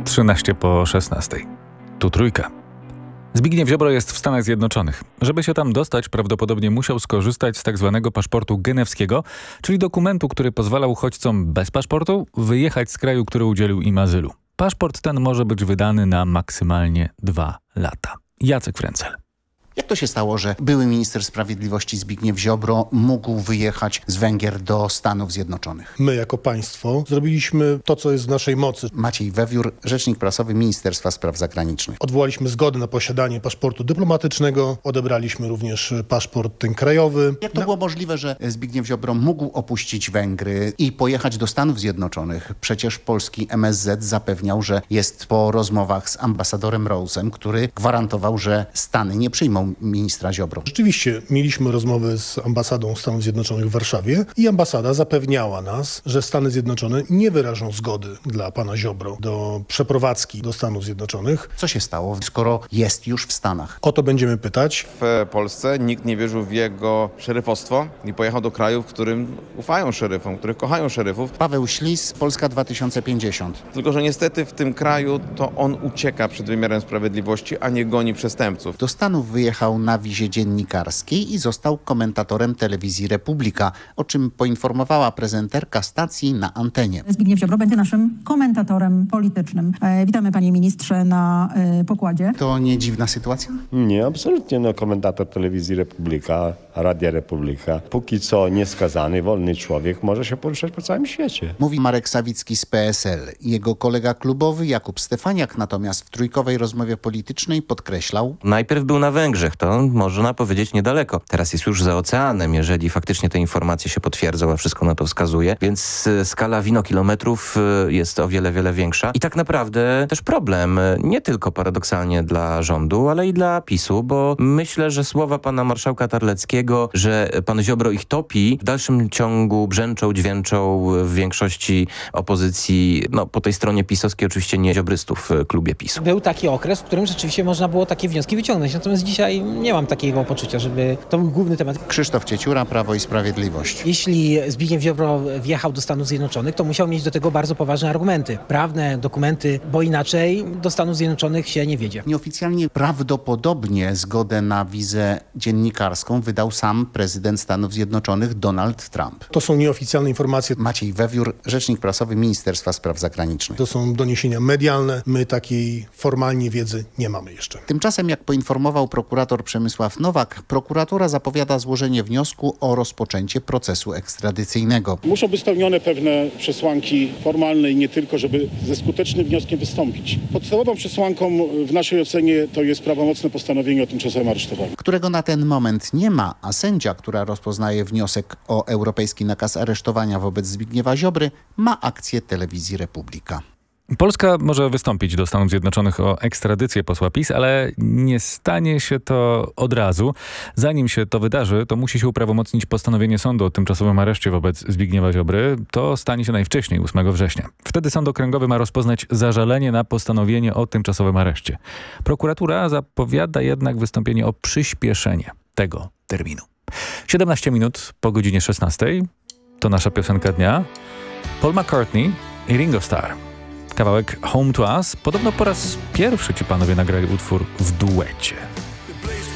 13 po 16. Tu Trójka. Zbigniew Ziobro jest w Stanach Zjednoczonych. Żeby się tam dostać, prawdopodobnie musiał skorzystać z tak zwanego paszportu genewskiego, czyli dokumentu, który pozwala uchodźcom bez paszportu wyjechać z kraju, który udzielił im azylu. Paszport ten może być wydany na maksymalnie 2 lata. Jacek Frencel. Jak to się stało, że były minister sprawiedliwości Zbigniew Ziobro mógł wyjechać z Węgier do Stanów Zjednoczonych? My jako państwo zrobiliśmy to, co jest w naszej mocy. Maciej Wewiór, rzecznik prasowy Ministerstwa Spraw Zagranicznych. Odwołaliśmy zgodę na posiadanie paszportu dyplomatycznego, odebraliśmy również paszport ten krajowy. Jak to było możliwe, że Zbigniew Ziobro mógł opuścić Węgry i pojechać do Stanów Zjednoczonych? Przecież polski MSZ zapewniał, że jest po rozmowach z ambasadorem Rose'em, który gwarantował, że Stany nie przyjmą ministra Ziobro. Rzeczywiście mieliśmy rozmowy z ambasadą Stanów Zjednoczonych w Warszawie i ambasada zapewniała nas, że Stany Zjednoczone nie wyrażą zgody dla pana Ziobro do przeprowadzki do Stanów Zjednoczonych. Co się stało, skoro jest już w Stanach? O to będziemy pytać. W Polsce nikt nie wierzył w jego szeryfostwo i pojechał do kraju, w którym ufają szeryfom, których kochają szeryfów. Paweł Ślis, Polska 2050. Tylko że niestety w tym kraju to on ucieka przed wymiarem sprawiedliwości, a nie goni przestępców. Do Stanów wyjechał na wizie dziennikarskiej i został komentatorem telewizji Republika, o czym poinformowała prezenterka stacji na antenie. Zbigniew Ziobro będzie naszym komentatorem politycznym. Witamy, panie ministrze, na pokładzie. To nie dziwna sytuacja? Nie, absolutnie. No, komentator telewizji Republika, Radia Republika. Póki co nieskazany, wolny człowiek może się poruszać po całym świecie. Mówi Marek Sawicki z PSL. Jego kolega klubowy Jakub Stefaniak natomiast w trójkowej rozmowie politycznej podkreślał: Najpierw był na Węgrzech, to można powiedzieć niedaleko. Teraz jest już za oceanem, jeżeli faktycznie te informacje się potwierdzą, a wszystko na to wskazuje, więc skala winokilometrów jest o wiele, wiele większa. I tak naprawdę też problem, nie tylko paradoksalnie dla rządu, ale i dla PiS-u, bo myślę, że słowa pana marszałka Terleckiego, że pan Ziobro ich topi, w dalszym ciągu brzęczą, dźwięczą w większości opozycji, no po tej stronie pisowskiej oczywiście nie ziobrystów w klubie PiS-u. Był taki okres, w którym rzeczywiście można było takie wnioski wyciągnąć, natomiast dzisiaj nie mam takiego poczucia, żeby to był główny temat. Krzysztof Cieciura, Prawo i Sprawiedliwość. Jeśli Zbigniew Ziobro wjechał do Stanów Zjednoczonych, to musiał mieć do tego bardzo poważne argumenty, prawne, dokumenty, bo inaczej do Stanów Zjednoczonych się nie wiedzie. Nieoficjalnie prawdopodobnie zgodę na wizę dziennikarską wydał sam prezydent Stanów Zjednoczonych Donald Trump. To są nieoficjalne informacje. Maciej Wewiór, rzecznik prasowy Ministerstwa Spraw Zagranicznych. To są doniesienia medialne. My takiej formalnie wiedzy nie mamy jeszcze. Tymczasem, jak poinformował prokurator Przemysław Nowak, prokuratura zapowiada złożenie wniosku o rozpoczęcie procesu ekstradycyjnego. Muszą być spełnione pewne przesłanki formalne i nie tylko, żeby ze skutecznym wnioskiem wystąpić. Podstawową przesłanką w naszej ocenie to jest prawomocne postanowienie o tymczasowym aresztowaniu, którego na ten moment nie ma, a sędzia, która rozpoznaje wniosek o europejski nakaz aresztowania wobec Zbigniewa Ziobry, ma akcję telewizji Republika. Polska może wystąpić do Stanów Zjednoczonych o ekstradycję posła PiS, ale nie stanie się to od razu. Zanim się to wydarzy, to musi się uprawomocnić postanowienie sądu o tymczasowym areszcie wobec Zbigniewa Ziobry. To stanie się najwcześniej 8 września. Wtedy sąd okręgowy ma rozpoznać zażalenie na postanowienie o tymczasowym areszcie. Prokuratura zapowiada jednak wystąpienie o przyspieszenie tego terminu. 17 minut po godzinie 16. To nasza piosenka dnia. Paul McCartney i Ringo Starr. Kawałek Home to Us. Podobno po raz pierwszy ci panowie nagrali utwór w duecie.